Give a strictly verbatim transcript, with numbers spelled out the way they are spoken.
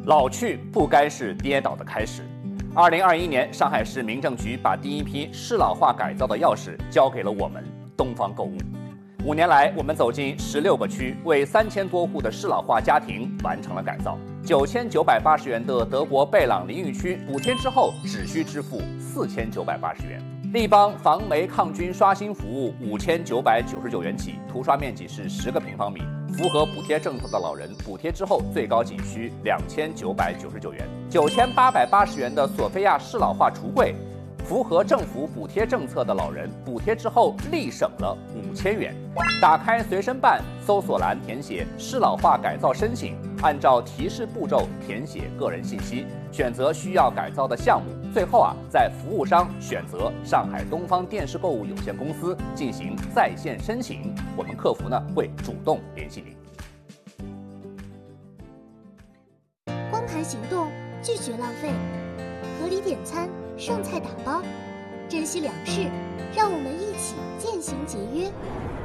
老去不该是跌倒的开始。二零二一年，上海市民政局把第一批适老化改造的钥匙交给了我们东方购物。五年来，我们走进十六个区，为三千多户的适老化家庭完成了改造。九千九百八十元的德国贝朗淋浴区，补贴之后只需支付四千九百八十元。立邦防霉抗菌刷新服务五千九百九十九元起，涂刷面积是十个平方米，符合补贴政策的老人，补贴之后最高仅需两千九百九十九元。九千八百八十元的索菲亚适老化橱柜，符合政府补贴政策的老人，补贴之后立省了五千元。打开随身办，搜索栏填写适老化改造申请，按照提示步骤填写个人信息，选择需要改造的项目。最后啊，在服务商选择上海东方电视购物有限公司进行在线申请，我们客服呢会主动联系您。 光盘行动，拒绝浪费，合理点餐，剩菜打包，珍惜粮食，让我们一起渐行节约。